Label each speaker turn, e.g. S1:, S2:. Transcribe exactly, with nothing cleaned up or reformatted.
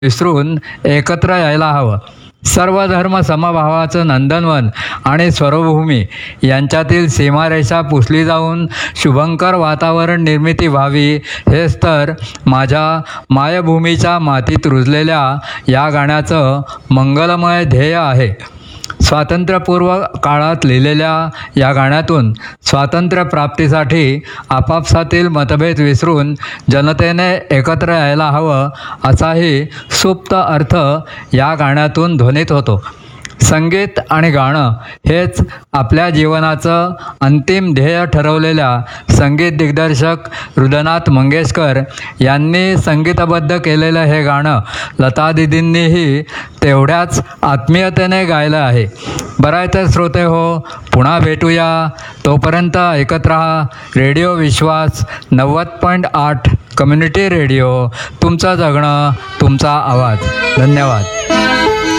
S1: विसरून एकत्र यायला हवं. सर्व धर्म समभावाचं नंदनवन आणि स्वरभूमी यांच्यातील सीमारेषा पुसली जाऊन शुभंकर वातावरण निर्मिती व्हावी, हेच तर माझ्या मायभूमीच्या मातीत रुजलेल्या या गाण्याचं मंगलमय ध्येय आहे. स्वातंत्र्यपूर्व काळात लिहिलेल्या या गाण्यातून स्वातंत्र्यप्राप्तीसाठी आपापसातील मतभेद विसरून जनतेने एकत्र यायला हवं असाही सुप्त अर्थ या गाण्यातून ध्वनित होतो. संगीत आणि गाणं हेच आपल्या जीवनाचं अंतिम ध्येय ठरवलेल्या संगीत दिग्दर्शक हृदयनाथ मंगेशकर यांनी संगीतबद्ध केलेलं हे गाणं लता दीदींनीही तेवढ्याच आत्मीयतेने गायलं आहे. बरं तर श्रोते हो, पुन्हा भेटूया. तोपर्यंत ऐकत रहा रेडिओ विश्वास नव्वद पॉईंट आठ कम्युनिटी रेडिओ. तुमचं जगणं, तुमचा आवाज. धन्यवाद.